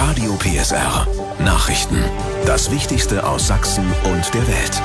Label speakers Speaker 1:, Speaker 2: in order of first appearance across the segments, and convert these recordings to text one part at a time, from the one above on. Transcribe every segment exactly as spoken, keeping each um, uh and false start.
Speaker 1: Radio P S R. Nachrichten. Das Wichtigste aus Sachsen und der Welt.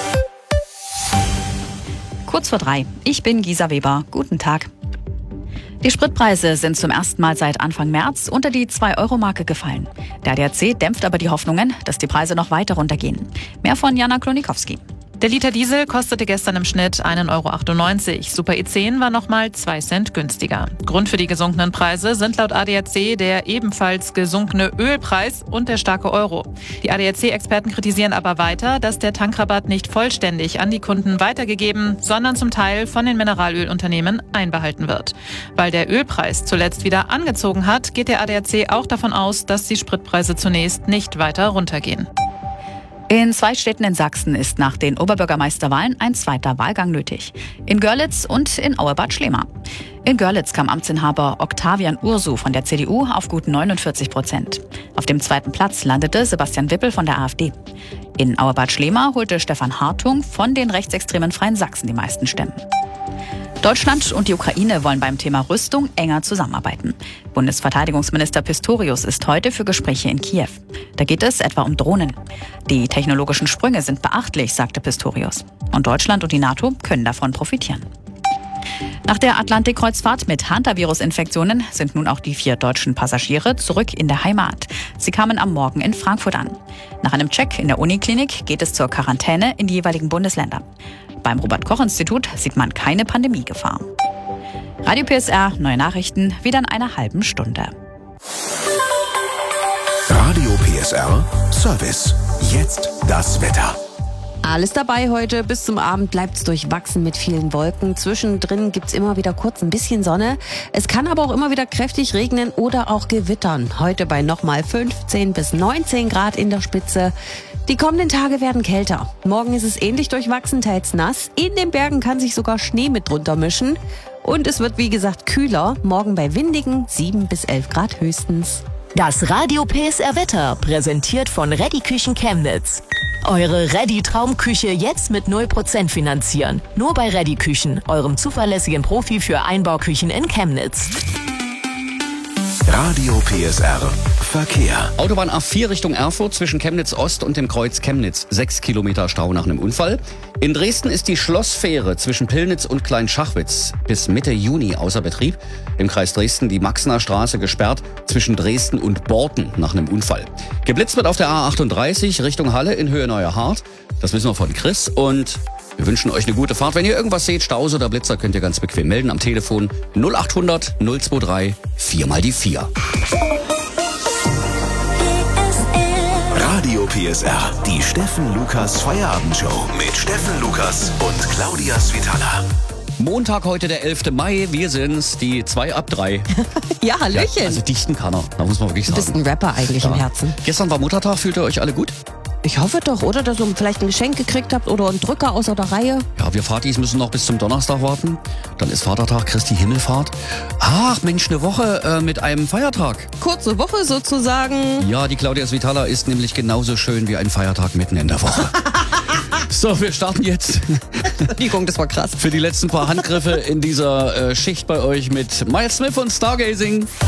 Speaker 2: Kurz vor drei. Ich bin Gisa Weber. Guten Tag. Die Spritpreise sind zum ersten Mal seit Anfang März unter die zwei Euro Marke gefallen. Der A D A C dämpft aber die Hoffnungen, dass die Preise noch weiter runtergehen. Mehr von Jana Klonikowski.
Speaker 3: Der Liter Diesel kostete gestern im Schnitt einen Euro achtundneunzig. Super E zehn war nochmal zwei Cent günstiger. Grund für die gesunkenen Preise sind laut A D A C der ebenfalls gesunkene Ölpreis und der starke Euro. Die A D A C-Experten kritisieren aber weiter, dass der Tankrabatt nicht vollständig an die Kunden weitergegeben, sondern zum Teil von den Mineralölunternehmen einbehalten wird. Weil der Ölpreis zuletzt wieder angezogen hat, geht der A D A C auch davon aus, dass die Spritpreise zunächst nicht weiter runtergehen.
Speaker 2: In zwei Städten in Sachsen ist nach den Oberbürgermeisterwahlen ein zweiter Wahlgang nötig. In Görlitz und in Auerbad Schlema. In Görlitz kam Amtsinhaber Octavian Ursu von der C D U auf gut neunundvierzig Prozent. Auf dem zweiten Platz landete Sebastian Wippel von der AfD. In Auerbad Schlema holte Stefan Hartung von den rechtsextremen Freien Sachsen die meisten Stimmen. Deutschland und die Ukraine wollen beim Thema Rüstung enger zusammenarbeiten. Bundesverteidigungsminister Pistorius ist heute für Gespräche in Kiew. Da geht es etwa um Drohnen. Die technologischen Sprünge sind beachtlich, sagte Pistorius. Und Deutschland und die NATO können davon profitieren. Nach der Atlantikkreuzfahrt mit Hantavirus-Infektionen sind nun auch die vier deutschen Passagiere zurück in der Heimat. Sie kamen am Morgen in Frankfurt an. Nach einem Check in der Uniklinik geht es zur Quarantäne in die jeweiligen Bundesländer. Beim Robert-Koch-Institut sieht man keine Pandemiegefahr. Radio P S R, neue Nachrichten, wieder in einer halben Stunde.
Speaker 1: Radio P S R Service. Jetzt das Wetter.
Speaker 4: Alles dabei heute. Bis zum Abend bleibt's durchwachsen mit vielen Wolken. Zwischendrin gibt's immer wieder kurz ein bisschen Sonne. Es kann aber auch immer wieder kräftig regnen oder auch gewittern. Heute bei nochmal fünfzehn bis neunzehn Grad in der Spitze. Die kommenden Tage werden kälter. Morgen ist es ähnlich durchwachsen, teils nass. In den Bergen kann sich sogar Schnee mit drunter mischen. Und es wird wie gesagt kühler. Morgen bei windigen sieben bis elf Grad höchstens.
Speaker 5: Das Radio P S R Wetter, präsentiert von Reddy Küchen Chemnitz. Eure Reddy Traumküche jetzt mit null Prozent finanzieren. Nur bei Reddy Küchen, eurem zuverlässigen Profi für Einbauküchen in Chemnitz.
Speaker 1: Radio P S R Verkehr.
Speaker 6: Autobahn A vier Richtung Erfurt zwischen Chemnitz Ost und dem Kreuz Chemnitz. Sechs Kilometer Stau nach einem Unfall. In Dresden ist die Schlossfähre zwischen Pillnitz und Kleinschachwitz bis Mitte Juni außer Betrieb. Im Kreis Dresden die Maxner Straße gesperrt zwischen Dresden und Borten nach einem Unfall. Geblitzt wird auf der A achtunddreißig Richtung Halle in Höhe Neuer Hart. Das wissen wir von Chris und wir wünschen euch eine gute Fahrt. Wenn ihr irgendwas seht, Staus oder Blitzer, könnt ihr ganz bequem melden am Telefon null achthundert null drei drei vier mal die vier.
Speaker 1: Radio P S R, die Steffen Lukas Feierabendshow mit Steffen Lukas und Claudia Svitala.
Speaker 6: Montag, heute der elfte Mai, wir sind's, die zwei ab drei.
Speaker 4: Ja, Hallöchen.
Speaker 6: Ja, also dichten kann er, da muss man wirklich sagen.
Speaker 4: Du bist ein Rapper eigentlich
Speaker 6: ja.
Speaker 4: im Herzen.
Speaker 6: Gestern war Muttertag, fühlt ihr euch alle gut?
Speaker 4: Ich hoffe doch, oder? Dass ihr vielleicht ein Geschenk gekriegt habt oder einen Drücker außer der Reihe.
Speaker 6: Ja, wir Vatis müssen noch bis zum Donnerstag warten. Dann ist Vatertag, Christi Himmelfahrt. Ach Mensch, eine Woche äh, mit einem Feiertag.
Speaker 4: Kurze Woche sozusagen.
Speaker 6: Ja, die Claudia Svitala ist nämlich genauso schön wie ein Feiertag mitten in der Woche. So, wir starten jetzt.
Speaker 4: Entschuldigung, das war krass.
Speaker 6: Für die letzten paar Handgriffe in dieser äh, Schicht bei euch mit Miles Smith und Stargazing.